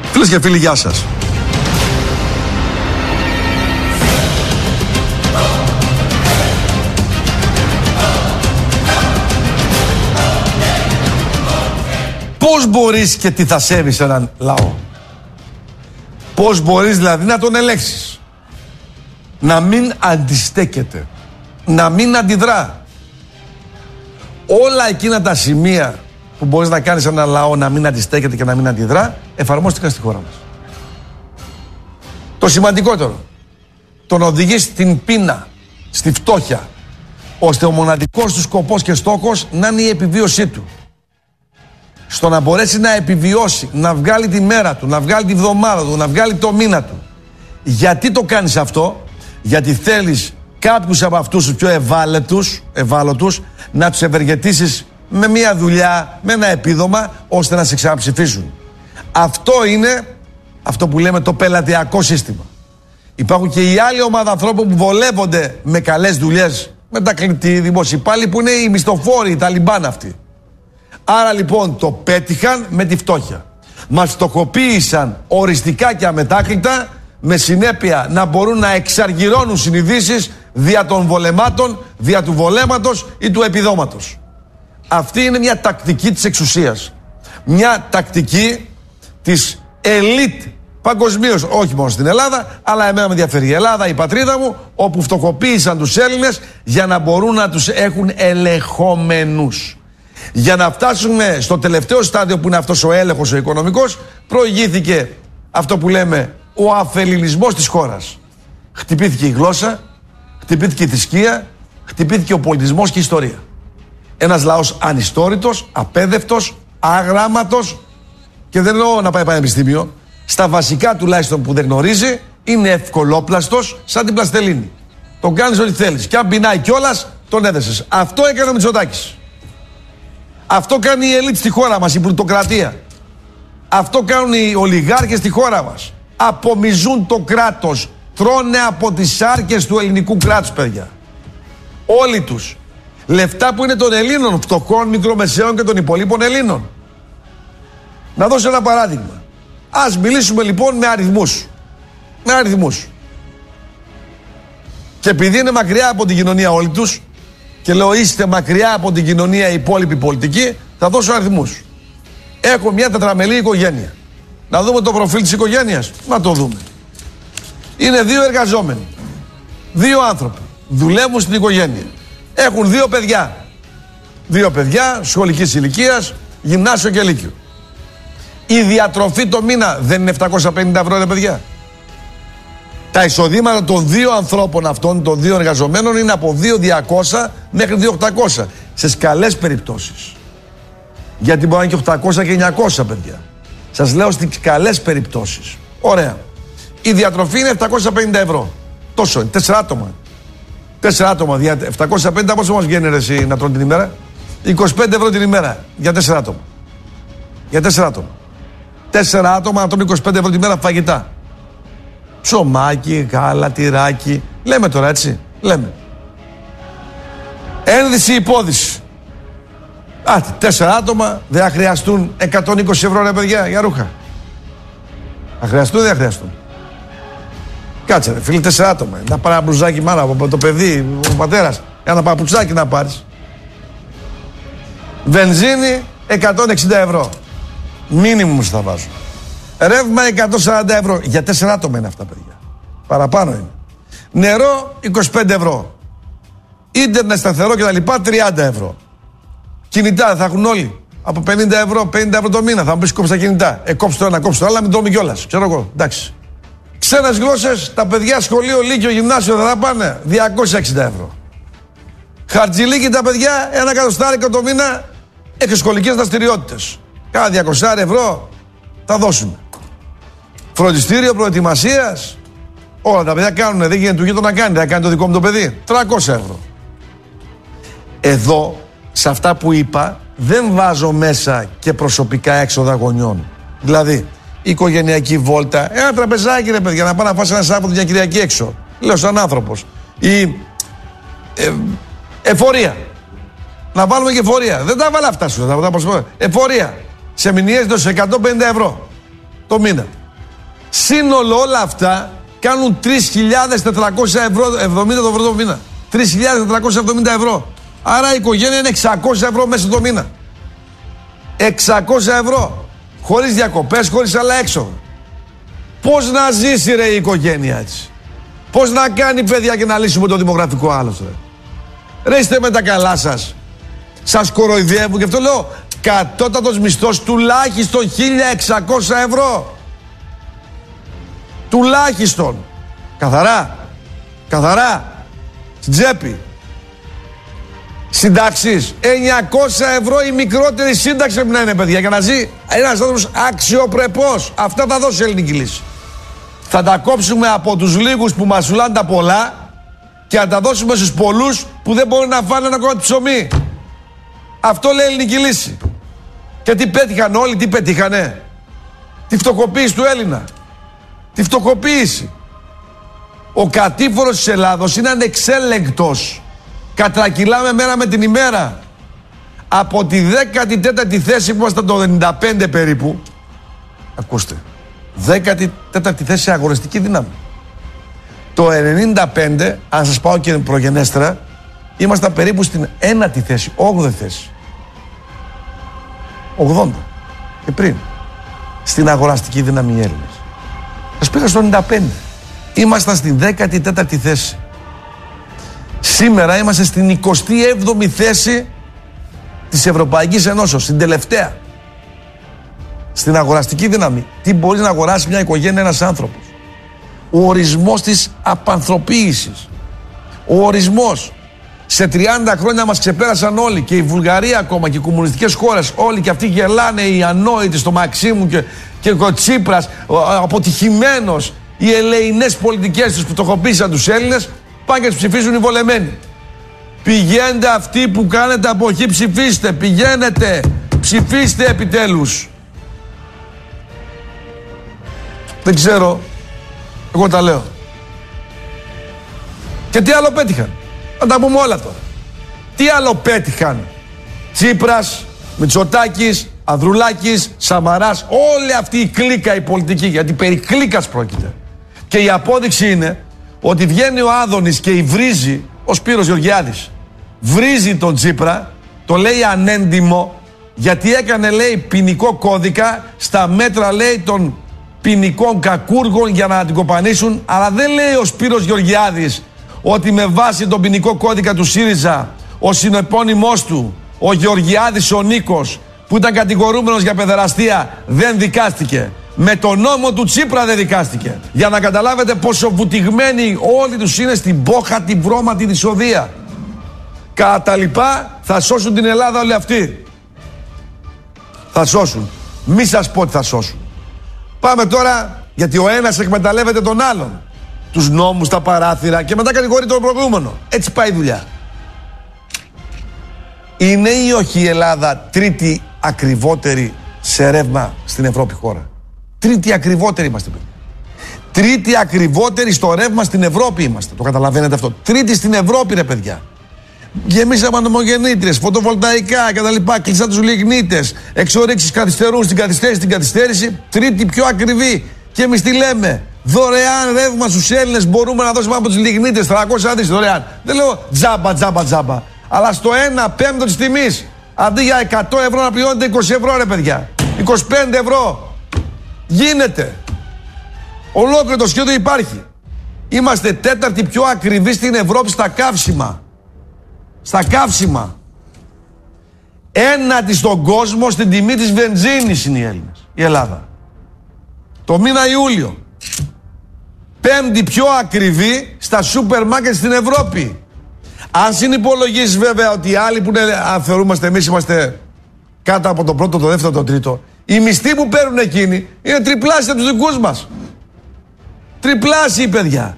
Φίλες και φίλοι, γεια σας. Πώς μπορείς και τι θα σέβεις έναν λαό? Πώς μπορείς δηλαδή να τον ελέγξεις? Να μην αντιστέκεται, να μην αντιδρά. Όλα εκείνα τα σημεία που μπορείς να κάνεις έναν λαό να μην αντιστέκεται και να μην αντιδρά, εφαρμόστηκαν στη χώρα μας. Το σημαντικότερο, το να οδηγείς στην πείνα, στη φτώχεια, ώστε ο μοναδικός του σκοπός και στόχος να είναι η επιβίωσή του. Στο να μπορέσει να επιβιώσει, να βγάλει τη μέρα του, να βγάλει τη βδομάδα του, να βγάλει το μήνα του. Γιατί το κάνεις αυτό? Γιατί θέλεις κάποιους από αυτούς τους πιο ευάλωτους να τους ευεργετήσεις με μια δουλειά, με ένα επίδομα, ώστε να σε ξαναψηφίσουν. Αυτό είναι αυτό που λέμε το πελατειακό σύστημα. Υπάρχουν και η άλλη ομάδα ανθρώπων που βολεύονται με καλές δουλειές, μετακλητοί, δημοσιοπάλληλοι, που είναι οι μισθοφόροι, οι Ταλιμπάν αυτοί. Άρα λοιπόν το πέτυχαν με τη φτώχεια. Μας φτωχοποίησαν οριστικά και αμετάκλητα, με συνέπεια να μπορούν να εξαργυρώνουν συνειδήσεις δια των βολεμάτων, δια του βολέματος ή του επιδόματος. Αυτή είναι μια τακτική της εξουσίας. Μια τακτική της ελίτ παγκοσμίως, όχι μόνο στην Ελλάδα, αλλά εμένα με ενδιαφέρει η Ελλάδα, η πατρίδα μου, όπου φτωχοποίησαν τους Έλληνες για να μπορούν να τους έχουν ελεγχόμενους. Για να φτάσουμε στο τελευταίο στάδιο που είναι αυτός ο έλεγχος ο οικονομικός, προηγήθηκε αυτό που λέμε ο αφελινισμός της χώρας. Χτυπήθηκε η γλώσσα, χτυπήθηκε η θρησκεία, χτυπήθηκε ο πολιτισμός και η ιστορία. Ένας λαός ανιστόρητος, απέδευτος, αγράμματος, και δεν εννοώ να πάει πανεπιστήμιο, στα βασικά τουλάχιστον που δεν γνωρίζει, είναι ευκολόπλαστος σαν την πλαστελίνη. Τον κάνεις ό,τι θέλεις. Και αν πεινάει κιόλας, τον έδεσες. Αυτό έκανε ο Μητσοτάκης. Αυτό κάνει η ελίτ στη χώρα μας, η πλουτοκρατία. Αυτό κάνουν οι ολιγάρχες στη χώρα μας. Απομυζούν το κράτος. Τρώνε από τις άρκες του ελληνικού κράτους, παιδιά. Όλοι τους. Λεφτά που είναι των Ελλήνων, φτωχών, μικρομεσαίων και των υπολείπων Ελλήνων. Να δώσω ένα παράδειγμα. Ας μιλήσουμε λοιπόν με αριθμούς. Με αριθμούς. Και επειδή είναι μακριά από την κοινωνία όλοι τους, και λέω είστε μακριά από την κοινωνία οι υπόλοιποι πολιτικοί, θα δώσω αριθμούς. Έχω μια τετραμελή οικογένεια. Να δούμε το προφίλ της οικογένειας. Να το δούμε. Είναι 2 εργαζόμενοι. 2 άνθρωποι. Δουλεύουν στην οικογένεια. Έχουν 2 παιδιά. 2 παιδιά σχολικής ηλικίας, γυμνάσιο και λύκειο. Η διατροφή το μήνα δεν είναι 750 ευρώ, ρε παιδιά? Τα εισοδήματα των 2 ανθρώπων αυτών, των 2 εργαζομένων, είναι από 2.200 μέχρι 2.800 σε καλές περιπτώσεις. Γιατί μπορεί να είναι και 800 και 900, παιδιά. Σας λέω στις καλές περιπτώσεις. Ωραία. Η διατροφή είναι 750 ευρώ. Τόσο είναι, 4 άτομα. 4 άτομα, 750 πόσο μας βγαίνει ρε εσύ να τρώνε την ημέρα? 25 ευρώ την ημέρα για 4 άτομα. Για 4 άτομα. 4 άτομα να τρώνε 25 ευρώ την ημέρα φαγητά. Ψωμάκι, γάλα, τυράκι. Λέμε τώρα, έτσι. Λέμε. Ένδυση, υπόδυση. 4 άτομα δεν θα χρειαστούν 120 ευρώ, ρε παιδιά, για ρούχα? Θα χρειαστούν, δεν θα χρειαστούν? Κάτσε, ρε φίλε, 4 άτομα. Να πάρει ένα μπλουζάκι μάνα από το παιδί, ο πατέρας. Ένα παπουτσάκι να πάρεις. Βενζίνη 160 ευρώ. Μίνιμουμ θα βάζω. Ρεύμα 140 ευρώ. Για 4 άτομα είναι αυτά, παιδιά. Παραπάνω είναι. Νερό 25 ευρώ. Ίντερνετ σταθερό και τα λοιπά 30 ευρώ. Κινητά θα έχουν όλοι. Από 50 ευρώ το μήνα. Θα μου πεις κόψε τα κινητά. Κόψε το ένα, κόψε το άλλο, μην τρώμε κιόλας. Ξέρω εγώ. Εντάξει. Ξένες γλώσσες, τα παιδιά σχολείο, λύκειο, γυμνάσιο θα πάνε 260 ευρώ. Χαρτζηλίκι τα παιδιά, 1 εκατοστάρικο το μήνα, εξωσχολικές δραστηριότητες. Κάνα 200 ευρώ θα δώσουν. Φροντιστήριο προετοιμασίας, όλα τα παιδιά κάνουν, δεν γίνεται του γείτονα να κάνει, θα κάνει το δικό μου το παιδί. 300 ευρώ. Εδώ, σε αυτά που είπα, δεν βάζω μέσα και προσωπικά έξοδα γονιών. Δηλαδή, οικογενειακή βόλτα, ένα τραπεζάκι ρε παιδιά, να πάω να φας ένα Σάββατο μια Κυριακή έξω. Λέω σαν άνθρωπος. Ή εφορία. Να βάλουμε και εφορία. Δεν τα βάλα αυτά σου, θα τα πω. Εφορία. Σε μηνιαίες δώσεις 150 ευρώ το μήνα. Σύνολο όλα αυτά κάνουν 3.470 ευρώ το μήνα. 3.470 ευρώ. Άρα η οικογένεια είναι 600 ευρώ μέσα το μήνα. 600 ευρώ. Χωρίς διακοπές, χωρίς άλλα έξοδα. Πώς να ζήσει ρε η οικογένεια έτσι? Πώς να κάνει παιδιά και να λύσουμε το δημογραφικό άλος ρε? Είστε με τα καλά σας? Σας κοροϊδεύουν και αυτό λέω. Κατώτατος μισθός τουλάχιστον 1.600 ευρώ. Τουλάχιστον. Καθαρά. Καθαρά. Στην τσέπη. Συντάξεις 900 ευρώ η μικρότερη σύνταξη πρέπει να είναι παιδιά, για να ζει ένας άνθρωπος αξιοπρεπώς. Αυτά θα δώσει η ελληνική λύση. Θα τα κόψουμε από τους λίγους που μασουλάνε τα πολλά και θα τα δώσουμε στους πολλούς που δεν μπορούν να φάνε ένα κομμάτι ψωμί. Αυτό λέει η ελληνική λύση. Και τι πέτυχαν όλοι, τι πετύχανε? Τη φτωχοποίηση του Έλληνα. Τη φτωχοποίηση. Ο κατήφορος της Ελλάδος είναι ανεξέλεγκτος. Κατρακυλάμε μέρα με την ημέρα. Από τη 14η θέση που ήμασταν το 95 περίπου, ακούστε, 14η θέση σε αγοραστική δύναμη. Το 95, αν σας πάω και προγενέστερα, ήμασταν περίπου στην 1η θέση, 8η θέση. 80 και πριν. Στην αγοραστική δύναμη οι Έλληνες. Σας πήγα στο 95. Ήμασταν στην 14η θέση. Σήμερα είμαστε στην 27η θέση της Ευρωπαϊκής Ενώσεως, στην τελευταία. Στην αγοραστική δύναμη. Τι μπορεί να αγοράσει μια οικογένεια, ένας άνθρωπος? Ο ορισμός της απανθρωποίησης. Ο ορισμός. Σε 30 χρόνια μας ξεπέρασαν όλοι, και η Βουλγαρία ακόμα και οι κομμουνιστικές χώρες. Όλοι και αυτοί γελάνε, οι ανόητοι στο Μαξίμου και ο Τσίπρας, αποτυχημένος. Οι ελεηνές πολιτικές τους που φτωχοποίησαν τους Έλληνες, πάνε και τους ψηφίζουν οι βολεμένοι. Πηγαίνετε αυτοί που κάνετε αποχή, ψηφίστε. Πηγαίνετε, ψηφίστε επιτέλους. Δεν ξέρω. Εγώ τα λέω. Και τι άλλο πέτυχαν? Να τα πούμε όλα τώρα. Τι άλλο πέτυχαν? Τσίπρας, Μητσοτάκης, Ανδρουλάκης, Σαμαράς, όλη αυτή η κλίκα η πολιτική, γιατί περί κλίκας πρόκειται. Και η απόδειξη είναι ότι βγαίνει ο Άδωνης και υβρίζει, ο Σπύρος Γεωργιάδης, βρίζει τον Τσίπρα, το λέει ανέντιμο, γιατί έκανε, λέει, ποινικό κώδικα στα μέτρα, λέει, των ποινικών κακούργων για να την κοπανίσουν, αλλά δεν λέει ο Σπύρος Γεωργιάδης ότι με βάση τον ποινικό κώδικα του ΣΥΡΙΖΑ ο συνεπώνυμός του, ο Γεωργιάδης ο Νίκος, που ήταν κατηγορούμενος για παιδεραστία, δεν δικάστηκε. Με τον νόμο του Τσίπρα δεν δικάστηκε. Για να καταλάβετε πόσο βουτυγμένοι όλοι τους είναι στην πόχα, την βρώμα, τη δυσοδεία. Κατά τα λοιπά θα σώσουν την Ελλάδα όλοι αυτοί. Θα σώσουν. Μη σας πω ότι θα σώσουν. Πάμε τώρα, γιατί ο ένας εκμεταλλεύεται τον άλλον. Τους νόμους, τα παράθυρα, και μετά κατηγορεί τον προηγούμενο. Έτσι πάει η δουλειά. Είναι ή όχι η Ελλάδα τρίτη ακριβότερη σε ρεύμα στην Ευρώπη χώρα? Τρίτη ακριβότερη είμαστε. Τρίτη ακριβότερη στο ρεύμα στην Ευρώπη είμαστε. Το καταλαβαίνετε αυτό? Τρίτη στην Ευρώπη, ρε παιδιά. Γεμίσαμε ανεμογεννήτριες, φωτοβολταϊκά κτλ. Κλείσαν τους λιγνίτες. Εξορίξεις καθυστερούν στην καθυστέρηση. Τρίτη πιο ακριβή. Και εμείς τι λέμε? Δωρεάν ρεύμα στους Έλληνες μπορούμε να δώσουμε από τις λιγνίτες 300 δις δωρεάν. Δεν λέω τζάμπα. Αλλά στο 1/5 της τιμής. Αντί για 100 ευρώ να πληρώνετε 20 ευρώ, ρε παιδιά. 25 ευρώ. Γίνεται. Ολόκληρο το σχέδιο υπάρχει. Είμαστε τέταρτη πιο ακριβή στην Ευρώπη στα καύσιμα. Στα καύσιμα. Ένατη στον κόσμο στην τιμή της βενζίνης είναι οι Έλληνες. Η Ελλάδα. Το μήνα Ιούλιο. Πέμπτη πιο ακριβή στα σούπερ μάρκετ στην Ευρώπη. Αν συνυπολογίσεις βέβαια ότι οι άλλοι που θεωρούμαστε εμείς είμαστε κάτω από το πρώτο, το δεύτερο, το τρίτο, οι μισθοί που παίρνουν εκείνοι είναι τριπλάσιοι από τους δικούς μας. Τριπλάσιοι, παιδιά.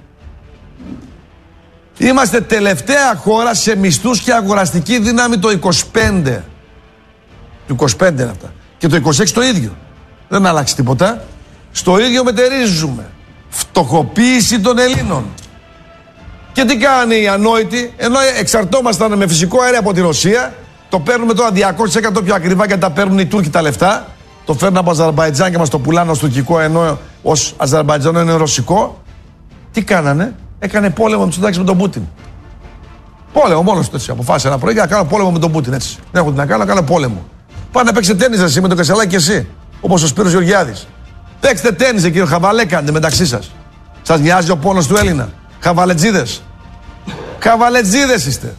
Είμαστε τελευταία χώρα σε μισθούς και αγοραστική δύναμη το 25. Το 25 είναι αυτά. Και το 26 το ίδιο. Δεν αλλάξει τίποτα. Στο ίδιο μετερίζουμε. Φτωχοποίηση των Ελλήνων. Και τι κάνει οι ανόητοι? Ενώ εξαρτώμασταν με φυσικό αέριο από τη Ρωσία, το παίρνουμε τώρα 200% πιο ακριβά, γιατί τα παίρνουν οι Τούρκοι τα λεφτά. Το φέρνουν από Αζερμπαϊτζάν και μας το πουλάνε ως τουρκικό, ενώ ως Αζερμπαϊτζανό είναι ρωσικό, τι κάνανε? Έκανε πόλεμο με τον Πούτιν. Πόλεμο μόνος του έτσι. Αποφάσισε ένα πρωί να κάνω πόλεμο με τον Πούτιν έτσι. Δεν έχω τι να κάνω πόλεμο. Πάνε να παίξετε τένις εσύ με τον Κασελάκη και εσύ. Όπως ο Σπύρος Γεωργιάδης. Παίξτε τένις κύριο χαβαλέ, κάντε μεταξύ σας. Σας νοιάζει ο πόνος του Έλληνα? Χαβαλετζίδες. Χαβαλετζίδες είστε.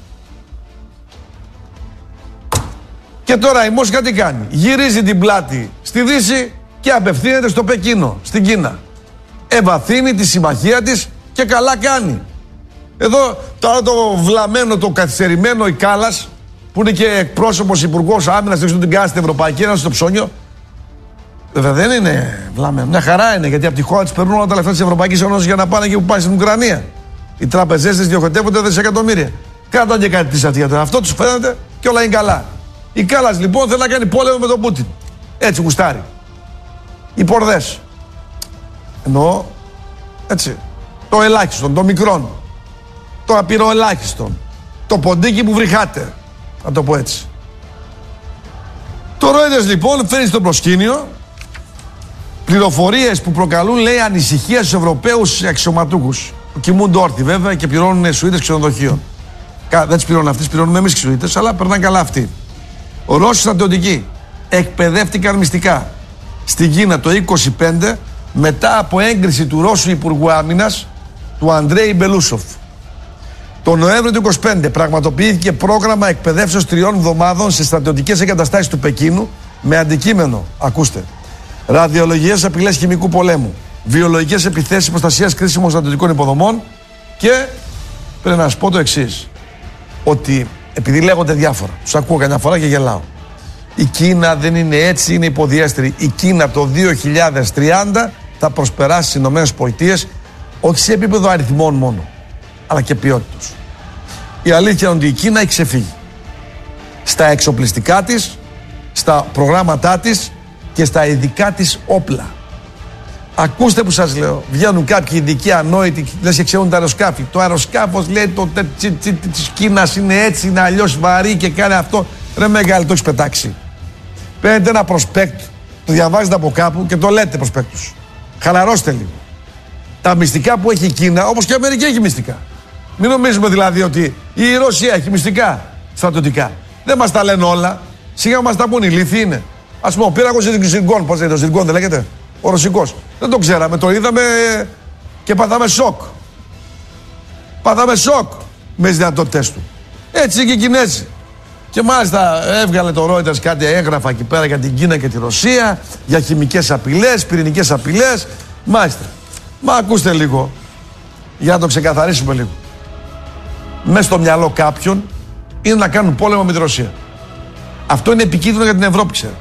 Και τώρα η Μόσχα τι κάνει? Γυρίζει την πλάτη στη Δύση και απευθύνεται στο Πεκίνο, στην Κίνα. Ευαθύνει τη συμμαχία της και καλά κάνει. Εδώ τώρα το βλαμμένο, το καθυστερημένο η Κάλλας, που είναι και εκπρόσωπος υπουργός άμυνας στην Ευρωπαϊκή Ένωση στο ψώνιο, βέβαια δεν είναι βλαμμένο. Μια χαρά είναι, γιατί από τη χώρα της περνούν όλα τα λεφτά της Ευρωπαϊκής Ένωσης για να πάνε εκεί που πάνε στην Ουκρανία. Οι τραπεζές της διοχετεύονται δισεκατομμύρια. Κάταν και κάτι της αυτιά. Αυτό τους φαίνεται και όλα είναι καλά. Η Κάλλας λοιπόν θέλει να κάνει πόλεμο με τον Πούτιν. Έτσι γουστάρει. Οι πορδές. Εννοώ έτσι. Το ελάχιστον, το μικρόν. Το απειροελάχιστον. Το ποντίκι που βρυχάτε. Να το πω έτσι. Το Reuters λοιπόν φέρνει στο προσκήνιο πληροφορίες που προκαλούν, λέει, ανησυχία στους Ευρωπαίους αξιωματούχους. Που κοιμούνται όρθιοι βέβαια και πληρώνουν σουίτες ξενοδοχείων. Δεν τις πληρώνουν αυτοί, τις πληρώνουμε εμείς σουίτες, αλλά περνάνε καλά αυτοί. Ρώσοι στρατιωτικοί εκπαιδεύτηκαν μυστικά στην Κίνα το 1925 μετά από έγκριση του Ρώσου Υπουργού Άμυνας, του Αντρέι Μπελούσοφ. Το Νοέμβριο του 1925 πραγματοποιήθηκε πρόγραμμα εκπαιδεύσεως 3 εβδομάδων σε στρατιωτικές εγκαταστάσεις του Πεκίνου με αντικείμενο, ακούστε, ραδιολογικές απειλές χημικού πολέμου, βιολογικές επιθέσεις προστασίας κρίσιμων στρατιωτικών υποδομών και πρέπει να σας πω το εξής, ότι επειδή λέγονται διάφορα, τους ακούω καμιά φορά και γελάω. Η Κίνα δεν είναι έτσι, είναι υποδιέστερη. Η Κίνα το 2030 θα προσπεράσει στις Ηνωμένες Πολιτείες, όχι σε επίπεδο αριθμών μόνο, αλλά και ποιότητας. Η αλήθεια είναι ότι η Κίνα έχει ξεφύγει στα εξοπλιστικά της, στα προγράμματά της και στα ειδικά της όπλα. Ακούστε που σας λέω. Βγαίνουν κάποιοι ειδικοί ανόητοι, λες και ξέρουν τα αεροσκάφη. Το αεροσκάφος λέει της Κίνας είναι έτσι, είναι αλλιώς βαρύ και κάνει αυτό. Ρε μεγάλη, το έχεις πετάξει. Παίρνετε ένα προσπέκτ, το διαβάζετε από κάπου και το λέτε προσπέκτους. Χαλαρώστε λίγο. Τα μυστικά που έχει η Κίνα, όπως και η Αμερική έχει μυστικά. Μην νομίζουμε δηλαδή ότι η Ρωσία έχει μυστικά στρατιωτικά. Δεν μας τα λένε όλα. Σιγά μας τα πούν, οι λύθοι είναι. Ας πούμε, ο πύραγος Ζιργκόν, πώς λέγεται, ο Ζιργκόν δεν λέγεται, ο ρωσικός. Δεν το ξέραμε, το είδαμε και πάθαμε σοκ. Πάθαμε σοκ με τις δυνατότητες του. Έτσι και οι Κινέζοι. Και μάλιστα έβγαλε το Reuters κάτι έγγραφα εκεί πέρα για την Κίνα και τη Ρωσία, για χημικές απειλές, πυρηνικές απειλές. Μάλιστα. Μα ακούστε λίγο, για να το ξεκαθαρίσουμε λίγο. Μες στο μυαλό κάποιον είναι να κάνουν πόλεμο με τη Ρωσία. Αυτό είναι επικίνδυνο για την Ευρώπη, ξέρετε.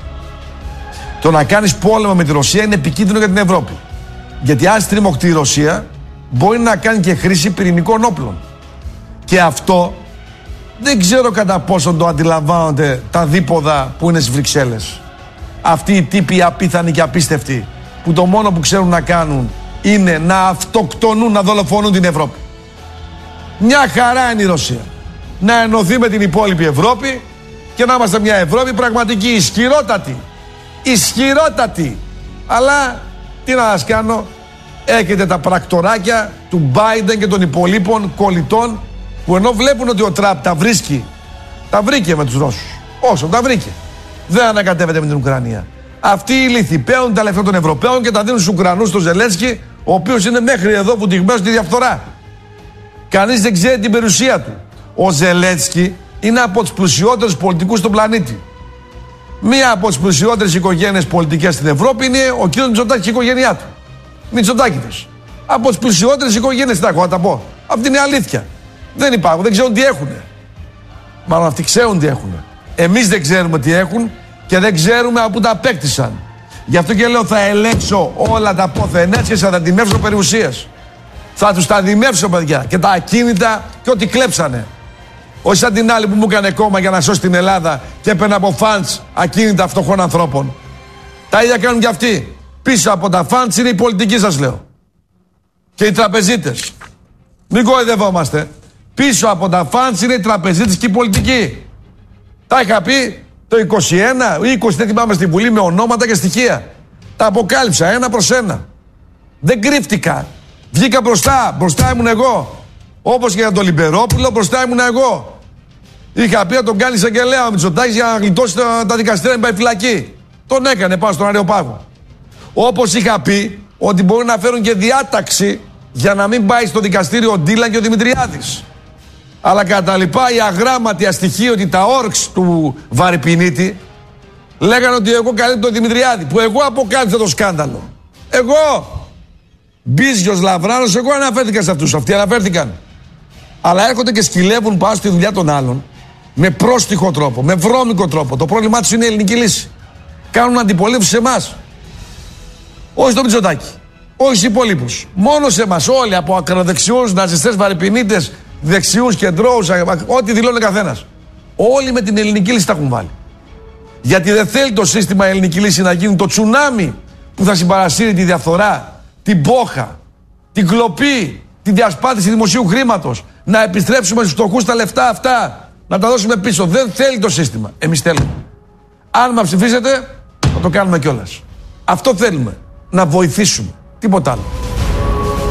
Το να κάνεις πόλεμο με τη Ρωσία είναι επικίνδυνο για την Ευρώπη. Γιατί αν στριμωχτεί η Ρωσία, μπορεί να κάνει και χρήση πυρηνικών όπλων. Και αυτό δεν ξέρω κατά πόσο το αντιλαμβάνονται τα δίποδα που είναι στις Βρυξέλλες. Αυτοί οι τύποι απίθανοι και απίστευτοι, που το μόνο που ξέρουν να κάνουν είναι να αυτοκτονούν, να δολοφονούν την Ευρώπη. Μια χαρά είναι η Ρωσία. Να ενωθεί με την υπόλοιπη Ευρώπη και να είμαστε μια Ευρώπη πραγματική, ισχυρότατη. Ισχυρότατη. Αλλά τι να σας κάνω, έχετε τα πρακτοράκια του Biden και των υπολείπων κολλητών που ενώ βλέπουν ότι ο Τραμπ τα βρίσκει, τα βρήκε με τους Ρώσους. Όσο τα βρήκε. Δεν ανακατεύεται με την Ουκρανία. Αυτοί οι λύθοι παίρνουν τα λεφτά των Ευρωπαίων και τα δίνουν στους Ουκρανούς, στον Ζελένσκι, ο οποίος είναι μέχρι εδώ βουτυγμένος στη διαφθορά. Κανείς δεν ξέρει την περιουσία του. Ο Ζελένσκι είναι από τους πλουσιότερους πολιτικούς στον πλανήτη. Μία από τις πλουσιότερες οικογένειες πολιτικές στην Ευρώπη είναι ο κ. Μητσοτάκης και η οικογένειά του. Μητσοτάκηδες. Από τις πλουσιότερες οικογένειες, τι έχω να τα πω. Αυτή είναι η αλήθεια. Δεν υπάρχουν, δεν ξέρουν τι έχουν. Μάλλον αυτοί ξέρουν τι έχουν. Εμείς δεν ξέρουμε τι έχουν και δεν ξέρουμε από πού τα απέκτησαν. Γι' αυτό και λέω θα ελέγξω όλα τα πόθενες και θα τα δημεύσω περιουσίες. Θα τους τα δημεύσω, παιδιά, και τα ακίνητα και ό,τι κλέψανε. Όχι σαν την άλλη που μου έκανε κόμμα για να σώσει την Ελλάδα και έπαιρνε από φαντς ακίνητα φτωχών ανθρώπων. Τα ίδια κάνουν και αυτοί. Πίσω από τα φαντς είναι οι πολιτικοί, σας λέω. Και οι τραπεζίτες. Μην κοροϊδευόμαστε. Πίσω από τα φαντς είναι οι τραπεζίτες και οι πολιτικοί. Τα είχα πει το 21 ή 20, δεν θυμάμαι, στη Βουλή με ονόματα και στοιχεία. Τα αποκάλυψα ένα προς ένα. Δεν κρύφτηκα. Βγήκα μπροστά. Μπροστά ήμουν εγώ. Όπως και για τον Λιμπερόπουλο, μπροστά ήμουν εγώ. Είχα πει να τον κάνει εισαγγελέα ο Μητσοτάκης για να γλιτώσει τα δικαστήρια να πάει φυλακή. Τον έκανε πάνω στον Αεροπάγο. Όπως είχα πει ότι μπορεί να φέρουν και διάταξη για να μην πάει στο δικαστήριο ο Ντίλαν και ο Δημητριάδης. Αλλά κατά λοιπά οι αγράμματοι αστοιχείωτοι, τα όρξ του Βαρυπινίτη, λέγανε ότι εγώ καλύπτω τον Δημητριάδη, που εγώ αποκάλυψα το σκάνδαλο. Εγώ, Μπίζιος, Λαβράνος, εγώ αναφέρθηκα σε αυτούς. Αυτοί αναφέρθηκαν. Αλλά έρχονται και σκυλεύουν πάνω στη δουλειά των άλλων με πρόστιχο τρόπο, με βρώμικο τρόπο. Το πρόβλημά τους είναι η ελληνική λύση. Κάνουν αντιπολίτευση σε εμάς. Όχι στο Μητσοτάκη. Όχι στους υπόλοιπους. Μόνο σε εμάς. Όλοι από ακροδεξιούς, ναζιστές, βαρυπινίτες, δεξιούς, κεντρώους, ό,τι δηλώνει ο καθένας. Όλοι με την ελληνική λύση τα έχουν βάλει. Γιατί δεν θέλει το σύστημα ελληνική λύση να γίνει το τσουνάμι που θα συμπαρασύρει τη διαφθορά, την πόχα, την κλοπή, τη διασπάθηση δημοσίου χρήματος. Να επιστρέψουμε στους φτωχούς τα λεφτά αυτά, να τα δώσουμε πίσω. Δεν θέλει το σύστημα. Εμείς θέλουμε. Αν μας ψηφίσετε, θα το κάνουμε κιόλας. Αυτό θέλουμε. Να βοηθήσουμε. Τίποτα άλλο.